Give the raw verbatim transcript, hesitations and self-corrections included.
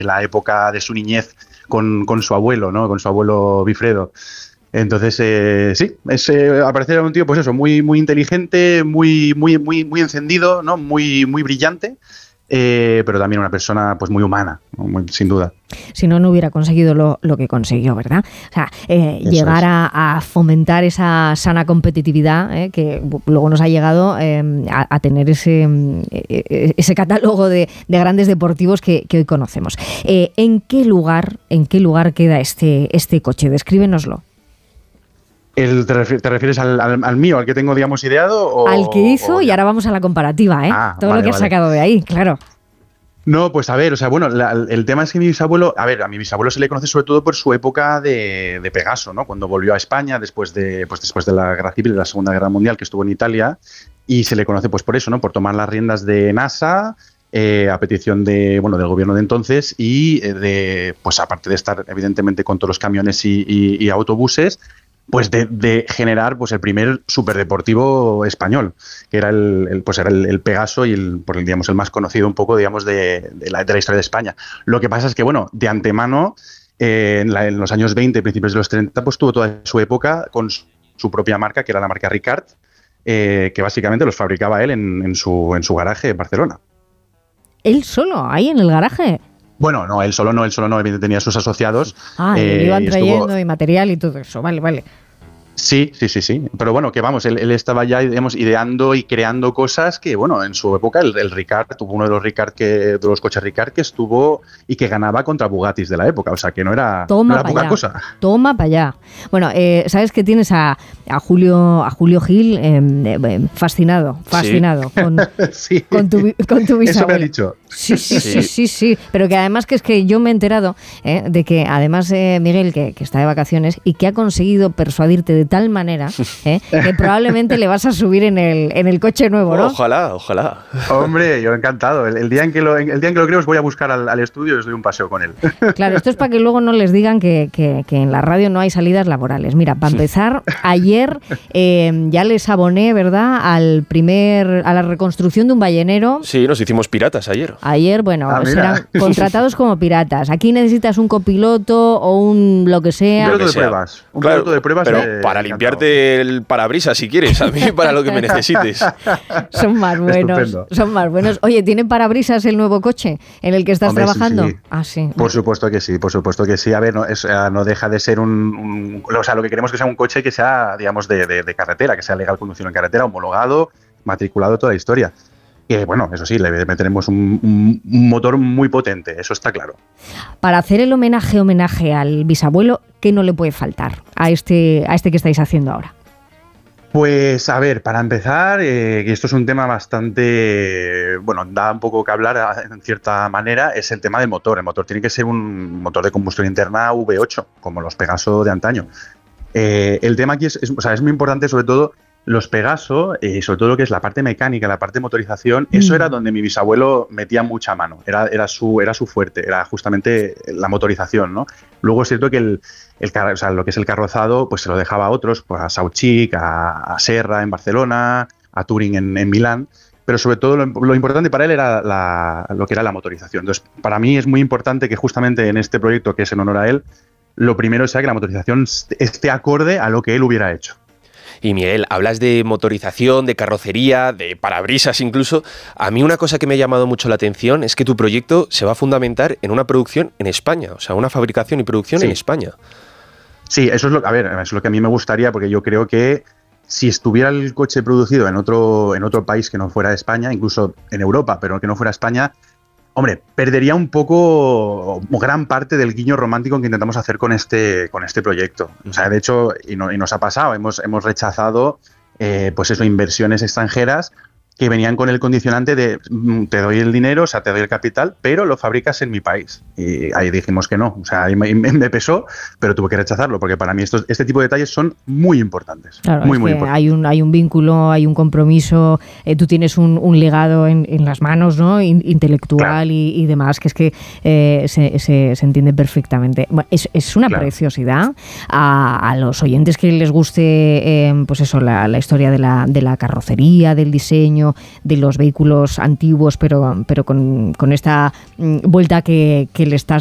la época de su niñez con, con su abuelo, ¿no? Con su abuelo Bifredo. Entonces, eh, sí, es, eh, al parecer era un tío, pues eso, muy, muy inteligente, muy, muy, muy, muy encendido, ¿no? Muy, muy brillante. Eh, pero también una persona pues muy humana, ¿no? Muy, sin duda. Si no, no hubiera conseguido lo, lo que consiguió, ¿verdad? O sea, eh, llegar a, a fomentar esa sana competitividad eh, que luego nos ha llegado eh, a, a tener ese, eh, ese catálogo de, de grandes deportivos que, que hoy conocemos. Eh, ¿En qué lugar, en qué lugar queda este, este coche? Descríbenoslo. El, ¿te, refieres, ¿Te refieres al, al, al mío, al que tengo, digamos, ideado? O, al que hizo o y ahora vamos a la comparativa, ¿eh? Ah, Todo vale, lo que has vale. sacado de ahí, claro. No, pues a ver, o sea, bueno, la, el tema es que mi bisabuelo, a ver, a mi bisabuelo se le conoce sobre todo por su época de, de Pegaso, ¿no? Cuando volvió a España después de, pues después de la Guerra Civil, de la Segunda Guerra Mundial, que estuvo en Italia, y se le conoce pues por eso, ¿no? Por tomar las riendas de NASA, eh, a petición de, bueno, del gobierno de entonces, y eh, de, pues aparte de estar evidentemente con todos los camiones y, y, y autobuses, pues de, de generar pues el primer superdeportivo español, que era el, el pues era el, el Pegaso y el, por el, digamos, el más conocido un poco, digamos, de, de, la, de la historia de España. Lo que pasa es que, bueno, de antemano, eh, en, la, en los años veinte, principios de los treinta, pues tuvo toda su época con su propia marca, que era la marca Ricard, eh, que básicamente los fabricaba él en, en, su, en su garaje en Barcelona. ¿Él solo, ahí en el garaje? Bueno, no, él solo no, él solo no, evidentemente tenía sus asociados. Ah, y le iban eh, y trayendo estuvo... y material y todo eso, vale, vale. Sí, sí, sí, sí. Pero bueno, que vamos, él, él estaba ya, digamos, ideando y creando cosas que, bueno, en su época el, el Ricard, tuvo uno de los Ricard que, de los coches Ricard que estuvo y que ganaba contra Bugattis de la época, o sea que no era, no era poca allá. cosa. Toma para allá. Bueno, eh, sabes que tienes a, a Julio a Julio Gil eh, eh, fascinado, fascinado sí. con, sí. con tu con tu bisabuelo. Eso me ha dicho. Sí, sí, sí, sí, sí. Pero que además que es que yo me he enterado eh, de que además eh, Miguel, que, que está de vacaciones y que ha conseguido persuadirte de tal manera eh, que probablemente le vas a subir en el en el coche nuevo, ¿no? Ojalá, ojalá. Hombre, yo encantado. El, el día en que lo el día en que lo creo os voy a buscar al, al estudio y os doy un paseo con él. Claro, esto es para que luego no les digan que, que, que en la radio no hay salidas laborales. Mira, para empezar, ayer eh, ya les aboné, ¿verdad?, al primer a la reconstrucción de un ballenero. Sí, nos hicimos piratas ayer. Ayer, bueno, ah, serán contratados como piratas. Aquí necesitas un copiloto o un lo que sea. Un piloto de sea. pruebas. Un Claro, piloto de pruebas. pero eh, para encantado. limpiarte el parabrisas si quieres, a mí para lo que me necesites. Son más buenos. Estupendo. Son más buenos. Oye, ¿tiene parabrisas el nuevo coche en el que estás Hombre, trabajando? Sí, sí. Ah, sí. Por supuesto que sí, por supuesto que sí. A ver, no, es, no deja de ser un, un... O sea, lo que queremos es que sea un coche que sea, digamos, de, de, de carretera, que sea legal conducción en carretera, homologado, matriculado, toda la historia. Que, bueno, eso sí, le meteremos un, un, un motor muy potente, eso está claro. Para hacer el homenaje, homenaje al bisabuelo, ¿qué no le puede faltar a este, a este que estáis haciendo ahora? Pues a ver, para empezar, eh, y esto es un tema bastante, bueno, da un poco que hablar en cierta manera, es el tema del motor. El motor tiene que ser un motor de combustión interna V ocho, como los Pegaso de antaño. Eh, el tema aquí es, es, o sea, es muy importante, sobre todo, los Pegaso, y eh, sobre todo lo que es la parte mecánica, la parte de motorización, mm. eso era donde mi bisabuelo metía mucha mano, era, era, su, era su fuerte, era justamente la motorización, ¿no? Luego es cierto que el, el, o sea, lo que es el carrozado, pues se lo dejaba a otros, pues a Sauchic, a, a Serra en Barcelona, a Touring en, en Milán, pero sobre todo lo, lo importante para él era la, lo que era la motorización. Entonces, para mí es muy importante que justamente en este proyecto, que es en honor a él, lo primero sea que la motorización esté acorde a lo que él hubiera hecho. Y Miguel, hablas de motorización, de carrocería, de parabrisas incluso. A mí una cosa que me ha llamado mucho la atención es que tu proyecto se va a fundamentar en una producción en España, o sea, una fabricación y producción sí. en España. Sí, eso es lo, a ver, eso es lo que a mí me gustaría, porque yo creo que si estuviera el coche producido en otro, en otro país que no fuera España, incluso en Europa, pero que no fuera España, hombre, perdería un poco, o gran parte del guiño romántico que intentamos hacer con este, con este proyecto. O sea, de hecho, y, no, y nos ha pasado, hemos, hemos rechazado, eh, pues eso, inversiones extranjeras que venían con el condicionante de te doy el dinero, o sea, te doy el capital, pero lo fabricas en mi país. Y ahí dijimos que no, o sea, ahí me, me pesó, pero tuve que rechazarlo, porque para mí estos, este tipo de detalles son muy importantes. Claro, muy, es muy que importantes. Hay un, hay un vínculo, hay un compromiso, eh, tú tienes un, un legado en, en las manos, ¿no? In, intelectual claro. y, y demás, que es que eh, se, se, se entiende perfectamente. Bueno, es, es una claro. preciosidad. A, a los oyentes que les guste, eh, pues eso, la, la historia de la, de la carrocería, del diseño, diseño de los vehículos antiguos, pero, pero con, con esta vuelta que, que le estás